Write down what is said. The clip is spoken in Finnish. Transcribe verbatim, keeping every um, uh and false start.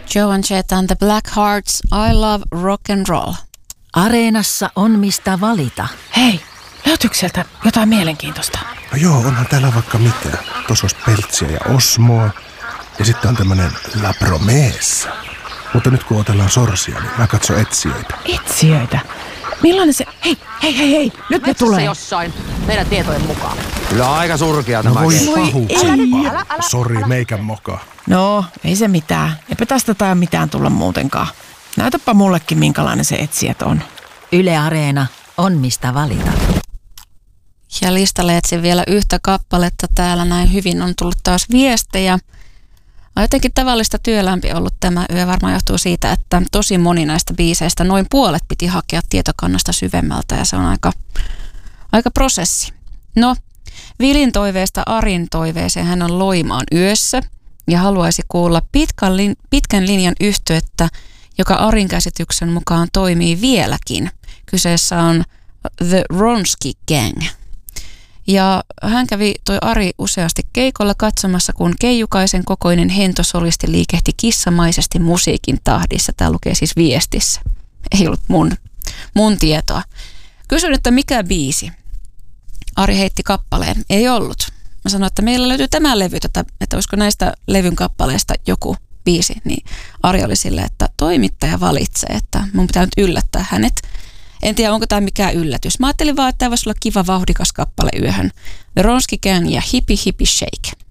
Joan Jett and the Black Hearts, I Love Rock and Roll. Areenassa on mistä valita. Hei, löytyykö sieltä jotain mielenkiintoista? No joo, onhan täällä vaikka mitä. Tuossa olisi Peltsiä ja Osmoa. Ja sitten on tämmönen La Promessa. Mutta nyt kun otellaan sorsia, niin mä katson etsijöitä. Etsijöitä? Millainen se... Hei, hei, hei, hei. Nyt ne tulee. Jossain meidän tietojen mukaan. Kyllä aika surkea No tämä. voi Voi pahuksempaa. Sori, meikän moka. No, ei se mitään. Eipä tästä tai mitään tulla muutenkaan. Näytäpä mullekin, minkälainen se etsijät on. Yle Areena on mistä valita. Ja listalle etsin vielä yhtä kappaletta. Täällä näin hyvin on tullut taas viestejä. On jotenkin tavallista työlämpi ollut tämä yö. Varmaan johtuu siitä, että tosi moni näistä biiseistä, noin puolet piti hakea tietokannasta syvemmältä ja se on aika, aika prosessi. No, Vilin toiveesta Arin toiveeseen. Hän on Loimaan yössä ja haluaisi kuulla pitkän, lin, pitkän linjan yhtyettä, joka Arin käsityksen mukaan toimii vieläkin. Kyseessä on The Wronski Gang. Ja hän kävi toi Ari useasti keikolla katsomassa, kun Keijukaisen kokoinen hentosolisti liikehti kissamaisesti musiikin tahdissa. Tämä lukee siis viestissä. Ei ollut mun, mun tietoa. Kysyin, että mikä biisi? Ari heitti kappaleen. Ei ollut. Mä sanoin, että meillä löytyy tämä levy, että, että olisiko näistä levyn kappaleista joku biisi. Niin Ari oli silleen, että toimittaja valitsee, että mun pitää nyt yllättää hänet. En tiedä, onko tämä mikään yllätys. Mä ajattelin vaan, että tämä voisi olla kiva vauhdikas kappale yöhön. The Wronski Gang ja Hippie Hippie Shake.